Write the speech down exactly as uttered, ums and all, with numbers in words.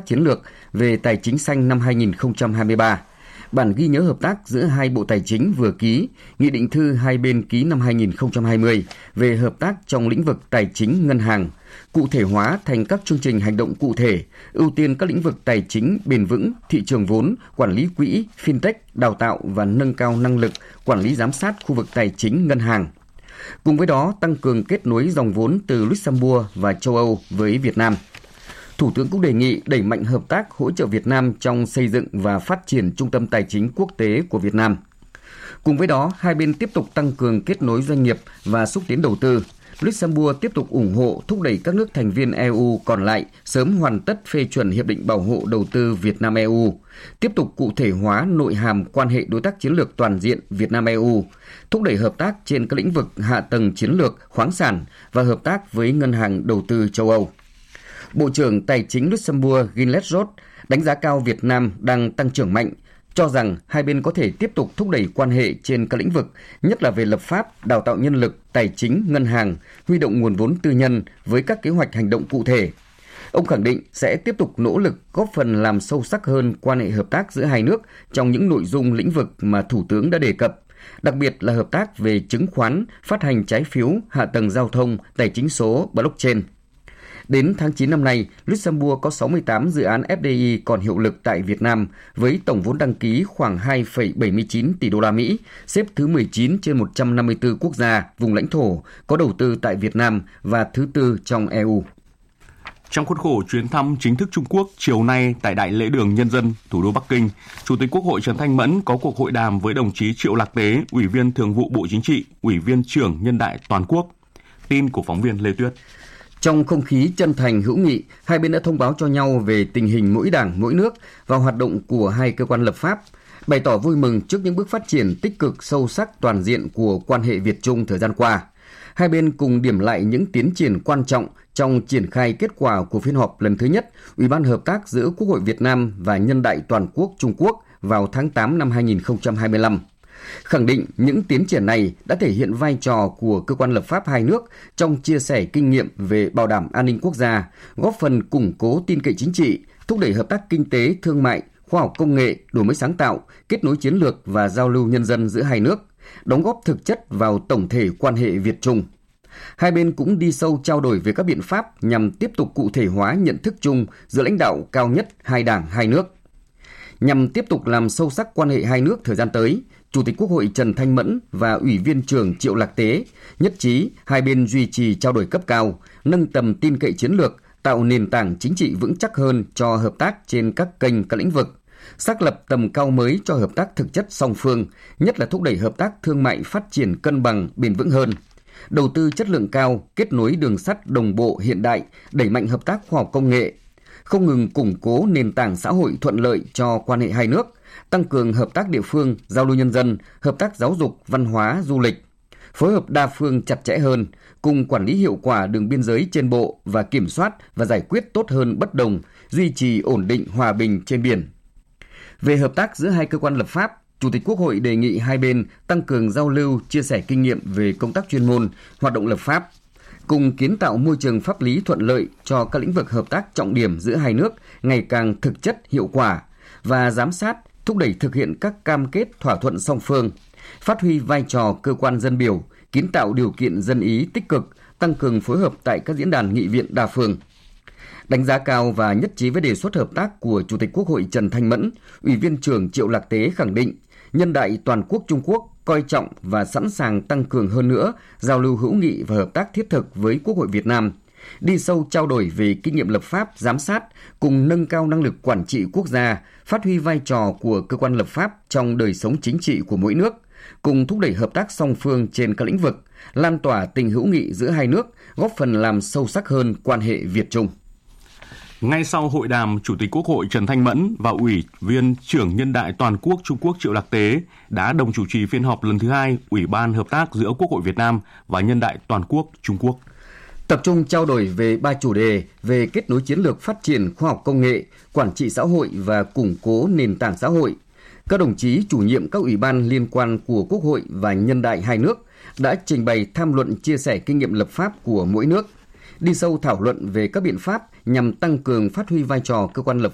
chiến lược về tài chính xanh năm hai nghìn không trăm hai mươi ba. Bản ghi nhớ hợp tác giữa hai Bộ Tài chính vừa ký, Nghị định thư hai bên ký năm hai nghìn không trăm hai mươi về hợp tác trong lĩnh vực tài chính ngân hàng, cụ thể hóa thành các chương trình hành động cụ thể, ưu tiên các lĩnh vực tài chính bền vững, thị trường vốn, quản lý quỹ, fintech, đào tạo và nâng cao năng lực quản lý giám sát khu vực tài chính ngân hàng. Cùng với đó, tăng cường kết nối dòng vốn từ Luxembourg và châu Âu với Việt Nam. Thủ tướng cũng đề nghị đẩy mạnh hợp tác hỗ trợ Việt Nam trong xây dựng và phát triển trung tâm tài chính quốc tế của Việt Nam. Cùng với đó, hai bên tiếp tục tăng cường kết nối doanh nghiệp và xúc tiến đầu tư. Luxembourg tiếp tục ủng hộ thúc đẩy các nước thành viên e u còn lại sớm hoàn tất phê chuẩn Hiệp định Bảo hộ Đầu tư Việt Nam-e u, tiếp tục cụ thể hóa nội hàm quan hệ đối tác chiến lược toàn diện Việt Nam-e u, thúc đẩy hợp tác trên các lĩnh vực hạ tầng chiến lược, khoáng sản và hợp tác với Ngân hàng Đầu tư châu Âu. Bộ trưởng Tài chính Luxembourg Gilles Roth đánh giá cao Việt Nam đang tăng trưởng mạnh, cho rằng hai bên có thể tiếp tục thúc đẩy quan hệ trên các lĩnh vực, nhất là về lập pháp, đào tạo nhân lực, tài chính, ngân hàng, huy động nguồn vốn tư nhân với các kế hoạch hành động cụ thể. Ông khẳng định sẽ tiếp tục nỗ lực góp phần làm sâu sắc hơn quan hệ hợp tác giữa hai nước trong những nội dung lĩnh vực mà Thủ tướng đã đề cập, đặc biệt là hợp tác về chứng khoán, phát hành trái phiếu, hạ tầng giao thông, tài chính số, blockchain. Đến tháng chín năm nay, Luxembourg có sáu mươi tám dự án ép đê i còn hiệu lực tại Việt Nam với tổng vốn đăng ký khoảng hai phẩy bảy mươi chín tỷ đô la Mỹ, xếp thứ mười chín trên một trăm năm mươi tư quốc gia, vùng lãnh thổ có đầu tư tại Việt Nam và thứ tư trong e u. Trong khuôn khổ chuyến thăm chính thức Trung Quốc, chiều nay tại Đại lễ đường Nhân dân, thủ đô Bắc Kinh, Chủ tịch Quốc hội Trần Thanh Mẫn có cuộc hội đàm với đồng chí Triệu Lạc Tế, Ủy viên Thường vụ Bộ Chính trị, Ủy viên trưởng Nhân đại Toàn quốc. Tin của phóng viên Lê Tuyết. Trong không khí chân thành hữu nghị, hai bên đã thông báo cho nhau về tình hình mỗi đảng, mỗi nước và hoạt động của hai cơ quan lập pháp, bày tỏ vui mừng trước những bước phát triển tích cực sâu sắc toàn diện của quan hệ Việt-Trung thời gian qua. Hai bên cùng điểm lại những tiến triển quan trọng trong triển khai kết quả của phiên họp lần thứ nhất Ủy ban Hợp tác giữa Quốc hội Việt Nam và Nhân đại Toàn quốc Trung Quốc vào tháng tám năm hai nghìn không trăm hai mươi lăm. Khẳng định những tiến triển này đã thể hiện vai trò của cơ quan lập pháp hai nước trong chia sẻ kinh nghiệm về bảo đảm an ninh quốc gia, góp phần củng cố tin cậy chính trị, thúc đẩy hợp tác kinh tế, thương mại, khoa học công nghệ, đổi mới sáng tạo, kết nối chiến lược và giao lưu nhân dân giữa hai nước, đóng góp thực chất vào tổng thể quan hệ Việt-Trung. Hai bên cũng đi sâu trao đổi về các biện pháp nhằm tiếp tục cụ thể hóa nhận thức chung giữa lãnh đạo cao nhất hai đảng hai nước. Nhằm tiếp tục làm sâu sắc quan hệ hai nước thời gian tới, Chủ tịch Quốc hội Trần Thanh Mẫn và Ủy viên trưởng Triệu Lạc Tế nhất trí hai bên duy trì trao đổi cấp cao, nâng tầm tin cậy chiến lược, tạo nền tảng chính trị vững chắc hơn cho hợp tác trên các kênh các lĩnh vực, xác lập tầm cao mới cho hợp tác thực chất song phương, nhất là thúc đẩy hợp tác thương mại phát triển cân bằng, bền vững hơn, đầu tư chất lượng cao, kết nối đường sắt đồng bộ hiện đại, đẩy mạnh hợp tác khoa học công nghệ, không ngừng củng cố nền tảng xã hội thuận lợi cho quan hệ hai nước, tăng cường hợp tác địa phương, giao lưu nhân dân, hợp tác giáo dục, văn hóa, du lịch, phối hợp đa phương chặt chẽ hơn, cùng quản lý hiệu quả đường biên giới trên bộ và kiểm soát và giải quyết tốt hơn bất đồng, duy trì ổn định hòa bình trên biển. Về hợp tác giữa hai cơ quan lập pháp, Chủ tịch Quốc hội đề nghị hai bên tăng cường giao lưu, chia sẻ kinh nghiệm về công tác chuyên môn, hoạt động lập pháp, cùng kiến tạo môi trường pháp lý thuận lợi cho các lĩnh vực hợp tác trọng điểm giữa hai nước ngày càng thực chất hiệu quả và giám sát, thúc đẩy thực hiện các cam kết thỏa thuận song phương, phát huy vai trò cơ quan dân biểu, kiến tạo điều kiện dân ý tích cực, tăng cường phối hợp tại các diễn đàn nghị viện đa phương. Đánh giá cao và nhất trí với đề xuất hợp tác của Chủ tịch Quốc hội Trần Thanh Mẫn, Ủy viên trưởng Triệu Lạc Tế khẳng định Nhân đại Toàn quốc Trung Quốc coi trọng và sẵn sàng tăng cường hơn nữa giao lưu hữu nghị và hợp tác thiết thực với Quốc hội Việt Nam, đi sâu trao đổi về kinh nghiệm lập pháp, giám sát, cùng nâng cao năng lực quản trị quốc gia, phát huy vai trò của cơ quan lập pháp trong đời sống chính trị của mỗi nước, cùng thúc đẩy hợp tác song phương trên các lĩnh vực, lan tỏa tình hữu nghị giữa hai nước, góp phần làm sâu sắc hơn quan hệ Việt-Trung. Ngay sau hội đàm, Chủ tịch Quốc hội Trần Thanh Mẫn và Ủy viên trưởng Nhân đại Toàn quốc Trung Quốc Triệu Lạc Tế đã đồng chủ trì phiên họp lần thứ hai Ủy ban Hợp tác giữa Quốc hội Việt Nam và Nhân đại Toàn quốc Trung Quốc. Tập trung trao đổi về ba chủ đề về kết nối chiến lược phát triển khoa học công nghệ, quản trị xã hội và củng cố nền tảng xã hội. Các đồng chí chủ nhiệm các ủy ban liên quan của Quốc hội và Nhân đại hai nước đã trình bày tham luận chia sẻ kinh nghiệm lập pháp của mỗi nước, đi sâu thảo luận về các biện pháp nhằm tăng cường phát huy vai trò cơ quan lập